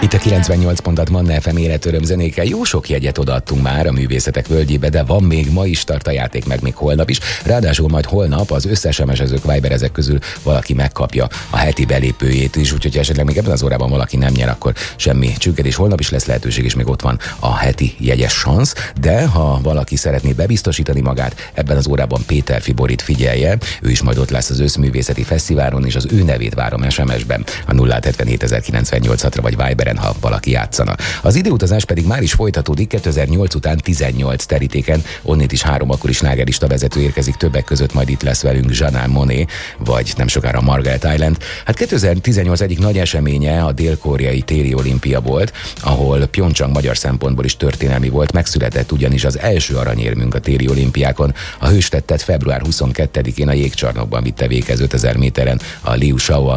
Itt a 98 pontat Manna FM életöröm zenékkel. Jó sok jegyet odaadtunk már a Művészetek Völgyébe, de van még ma is tart a játék, meg még holnap is. Ráadásul majd holnap az összes SMS-ezők, Viberezek közül valaki megkapja a heti belépőjét is, úgyhogy esetleg még ebben az órában valaki nem nyer, akkor semmi csüggedés. Holnap is lesz lehetőség, és még ott van a heti jegyes szansz, de ha valaki szeretné bebiztosítani magát, ebben az órában Péter Fiborit figyelje, ő is majd ott lesz az Összművészeti Fesztiválon, és az ő nevét várom SMS-ben a 0779098-ra vagy Viberen, ha valaki játszana. Az időutazás pedig már is folytatódik, 2008 után 18 terítéken, onnét is 3 akkori slágerlista vezető érkezik, többek között majd itt lesz velünk Janelle Monáe, vagy nem sokára Margaret Island. Hát 2018 egyik nagy eseménye a dél-koreai téli olimpia volt, ahol Pyeongchang magyar szempontból is történelmi volt, megszületett ugyanis az első aranyérmünk a téli olimpiákon. A hőstettet február 22-én a jégcsarnokban vitte véghez 5000 méteren a Liu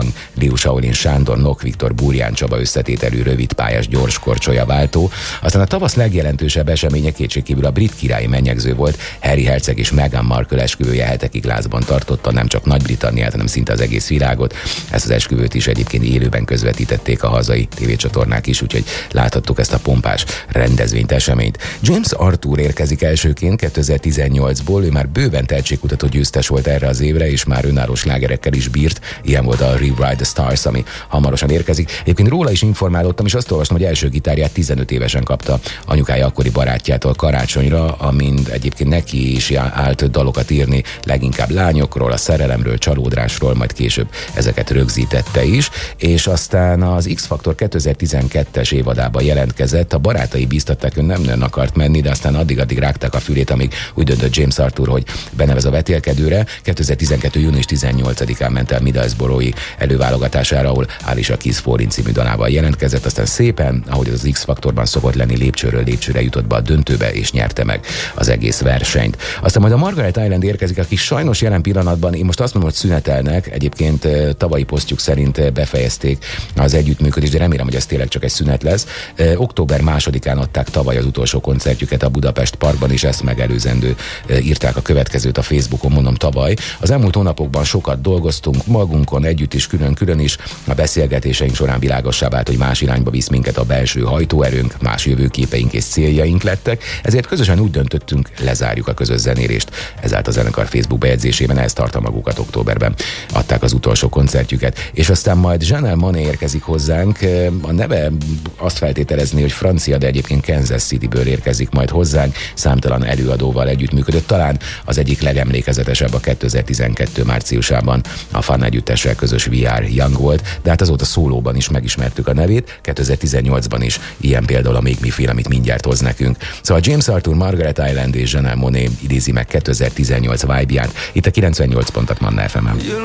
Shaolin Sándor, Nok Viktor, Burján Csaba összetételű rövidpályás gyorskorcsolya váltó. Aztán a tavasz legjelentősebb eseménye kétségkívül a brit királyi mennyegző volt. Harry herceg és Meghan Markle esküvője hetekig lázban tartotta nem csak Nagy-Britanniát, hanem szinte az egész világot. Ezt az esküvőt is egyébként élőben közvetítették a hazai tévécsatornák is, úgyhogy láthattuk ezt a pompás rendezvényt, eseményt. James Arthur érkezik elsőként 2018-ból, ő már bőven tehetségkutató győztes volt erre az évre, és már önálló slágerekkel is bírt. Ilyen volt a Rewrite the Stars, ami hamarosan érkezik. Egyébként róla is informálódtam, és azt olvastam, hogy első gitárját 15 évesen kapta anyukája akkori barátjától karácsonyra, amint egyébként neki is állt dalokat írni, leginkább lányokról, a szerelemről, csalódásról, majd később ezeket rögzítette is, és aztán az X-Factor 2012-es évadában jelentkezett, a barátai bíztatták, ő nem nagyon akart menni, de aztán addig rágták a fülét, amíg úgy döntött James Arthur, hogy benevez a vetélkedőre. 2012. június 18-án ment el Middlesbrough-i előválogatására, ahol Alicia Keys Falling című dalával jelentkezett, aztán szépen, ahogy az X-Faktorban szokott lenni, lépcsőről lépcsőre jutott be a döntőbe, és nyerte meg az egész versenyt. Aztán majd a Margaret Island érkezik, akik sajnos jelen pillanatban, én most azt mondom, hogy szünetelnek, egyébként tavalyi posztjuk szerint befejezték az együttműködést, de remélem, hogy ez tényleg csak egy szünet lesz. Október 2-án adták tavaly az utolsó koncertjüket a Budapest Parkban, és ezt megelőzendő írták a következőt a Facebookon, mondom tavaly. Az elmúlt hónapokban sokat dolgoztunk, magunkon együtt is, külön-külön is. A beszélgetéseink során világossá vált, hogy más irányba visz minket a belső hajtóerőnk, más jövőképeink és céljaink lettek, ezért közösen úgy döntöttünk, lezárjuk a közös zenélést. Ezáltal a zenekar Facebook bejegyzésében ehhez tartta magukat, októberben adták az utolsó koncertjüket, és aztán majd Janelle Monáe érkezik hozzánk. A neve azt feltételezni, hogy francia, de egyébként Kansas Cityből érkezik majd hozzánk, számtalan előadóval együttműködött, talán az egyik legemlékezetesebb a 2012 márciusában a Fun együttessel közös VR Young volt, de hát azóta szólóban is megismertük a nevét, 2018-ban is ilyen például a Make Me Feel, amit mindjárt hoz nekünk. Szóval James Arthur, Margaret Island és Janelle Monáe idézi meg 2018 vibe-ját, itt a 98 pontot Manna FM-en.